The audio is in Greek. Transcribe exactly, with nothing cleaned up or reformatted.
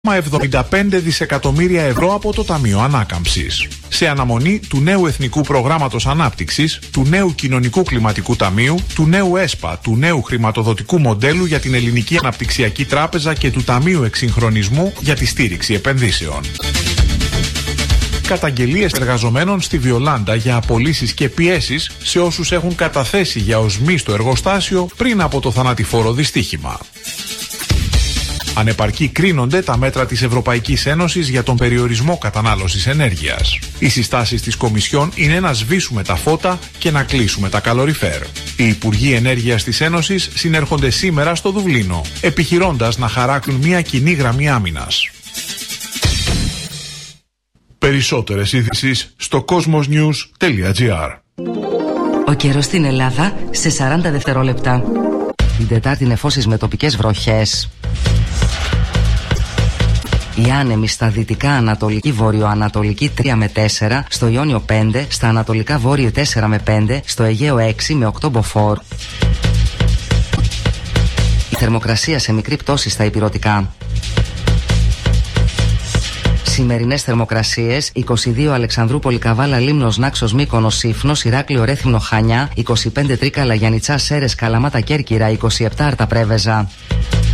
εβδομήντα πέντε δισεκατομμύρια ευρώ από το Ταμείο Ανάκαμψης. Σε αναμονή του νέου Εθνικού Προγράμματος Ανάπτυξης, του νέου Κοινωνικού Κλιματικού Ταμείου, του νέου ΕΣΠΑ, του νέου χρηματοδοτικού μοντέλου για την Ελληνική Αναπτυξιακή Τράπεζα και του Ταμείου Εξυγχρονισμού για τη στήριξη επενδύσεων. Καταγγελίες εργαζομένων στη Βιολάντα για απολύσεις και πιέσεις σε όσους έχουν καταθέσει για οσμή στο εργοστάσιο πριν από το θανατηφόρο δυστύχημα. Ανεπαρκή κρίνονται τα μέτρα της Ευρωπαϊκής Ένωσης για τον περιορισμό κατανάλωσης ενέργειας. Οι συστάσεις της Κομισιόν είναι να σβήσουμε τα φώτα και να κλείσουμε τα καλοριφέρ. Οι Υπουργοί Ενέργειας της Ένωσης συνέρχονται σήμερα στο Δουβλίνο, επιχειρώντας να χαράξουν μια κοινή γραμμή άμυνας. Περισσότερες ειδήσεις στο cosmosnews τελεία gr. Ο καιρός στην Ελλάδα σε σαράντα δευτερόλεπτα. Την Τετάρτη νεφώσεις με τοπικές βροχές. Οι άνεμοι στα δυτικά ανατολική βορειοανατολική τρία με τέσσερα, στο Ιόνιο πέντε, στα ανατολικά βόρειο τέσσερα με πέντε, στο Αιγαίο έξι με οκτώ μποφόρ. Η θερμοκρασία σε μικρή πτώση στα ηπειρωτικά. Σημερινές θερμοκρασίες: είκοσι δύο Αλεξανδρούπολη, Καβάλα, Λίμνος, Νάξος, Μύκονος, Σύφνος, Ηράκλειο, Ρέθυμνο, Χανιά, είκοσι πέντε Τρίκαλα, Γιαννιτσά, Σέρες, Καλαμάτα, Κέρκυρα, είκοσι επτά Άρτα, Πρέβεζα.